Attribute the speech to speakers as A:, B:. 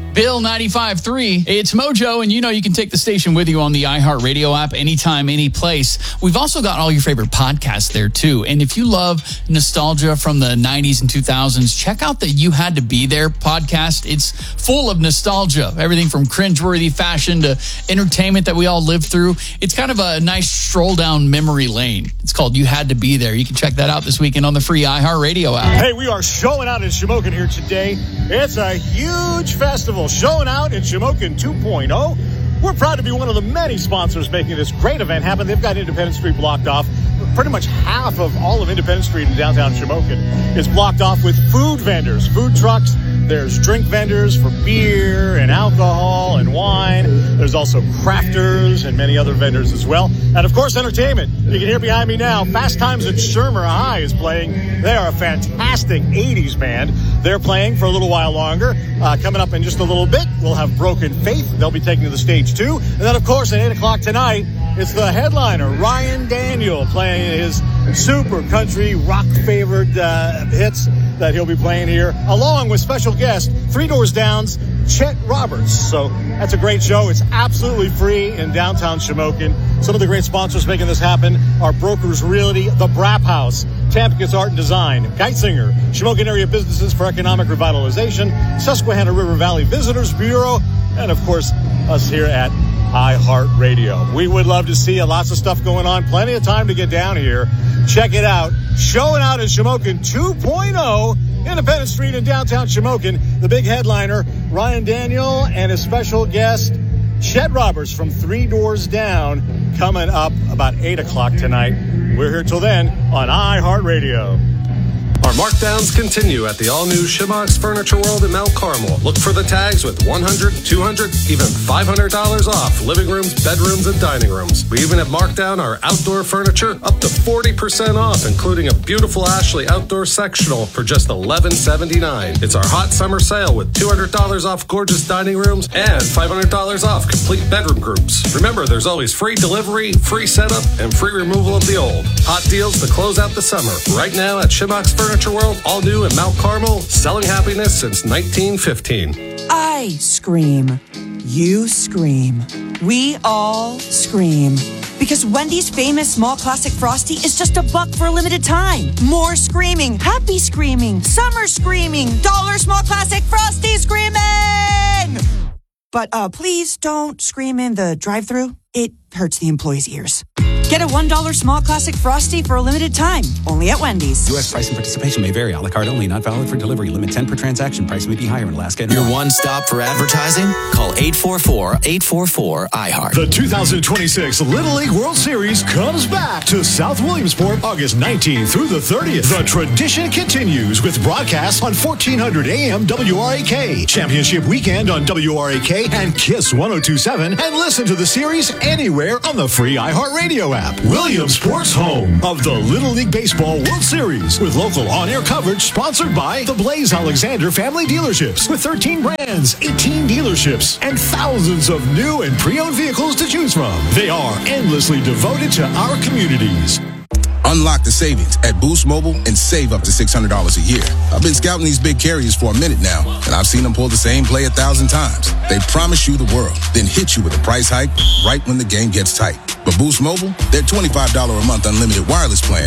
A: Bill 95.3. It's Mojo, and you know you can take the station with you on the iHeartRadio app anytime, any place. We've also got all your favorite podcasts there, too. And if you love nostalgia from the 90s and 2000s, check out the You Had to Be There podcast. It's full of nostalgia, everything from cringeworthy fashion to entertainment that we all lived through. It's kind of a nice stroll down memory lane. It's called You Had to Be There. You can check that out this weekend on the free iHeartRadio app.
B: Hey, we are showing out in Shamokin here today. It's a huge festival. Showing out in Shamokin 2.0. We're proud to be one of the many sponsors making this great event happen. They've got Independence Street blocked off. Pretty much half of all of Independence Street in downtown Shamokin is blocked off with food vendors, food trucks. There's drink vendors for beer and alcohol and wine. There's also crafters and many other vendors as well. And, of course, entertainment. You can hear behind me now, Fast Times at Shermer High is playing. They are a fantastic 80s band. They're playing for a little while longer. Coming up in just a little bit, we'll have Broken Faith. They'll be taking to the stage, too. And then, of course, at 8 o'clock tonight, it's the headliner, Ryan Daniel, playing his super country rock favored hits that he'll be playing here, along with special guest, Three Doors Down's Chet Roberts. So that's a great show. It's absolutely free in downtown Shamokin. Some of the great sponsors making this happen are Brokers Realty, The Brap House, Tampkins Art and Design, Geitzinger, Shamokin Area Businesses for Economic Revitalization, Susquehanna River Valley Visitors Bureau, and, of course, us here at iHeartRadio. We would love to see you. Lots of stuff going on. Plenty of time to get down here. Check it out. Showing out in Shamokin 2.0, Independence Street in downtown Shamokin. The big headliner, Ryan Daniel, and his special guest, Chet Roberts from Three Doors Down, coming up about 8 o'clock tonight. We're here till then on iHeartRadio.
C: Our markdowns continue at the all-new Shimock's Furniture World in Mount Carmel. Look for the tags with $100, $200, even $500 off living rooms, bedrooms, and dining rooms. We even have marked down our outdoor furniture up to 40% off, including a beautiful Ashley outdoor sectional for just $11.79. It's our hot summer sale with $200 off gorgeous dining rooms and $500 off complete bedroom groups. Remember, there's always free delivery, free setup, and free removal of the old. Hot deals to close out the summer. Right now at Shimock's Furniture World, all new in Mount Carmel, selling happiness since 1915.
D: I scream. You scream. We all scream. Because Wendy's famous small classic Frosty is just $1 for a limited time. More screaming, happy screaming, summer screaming, dollar small classic Frosty screaming! But please don't scream in the drive-thru. It hurts the employees' ears. Get a $1 small classic Frosty for a limited time, only at Wendy's.
E: U.S. price and participation may vary. A la carte only, not valid for delivery. Limit 10 per transaction. Price may be higher in Alaska and
F: Your one stop for advertising? Call 844-844-iHeart.
B: The 2026 Little League World Series comes back to South Williamsport August 19th through the 30th. The tradition continues with broadcasts on 1400 AM WRAK, Championship Weekend on WRAK and KISS 1027, and listen to the series anywhere on the free iHeartRadio app. Williamsport's home of the Little League Baseball World Series with local on-air coverage sponsored by the Blaze Alexander Family Dealerships with 13 brands, 18 dealerships, and thousands of new and pre-owned vehicles to choose from. They are endlessly devoted to our communities.
G: Unlock the savings at Boost Mobile and save up to $600 a year. I've been scouting these big carriers for a minute now, and I've seen them pull the same play 1,000 times. They promise you the world, then hit you with a price hike right when the game gets tight. But Boost Mobile, their $25 a month unlimited wireless plan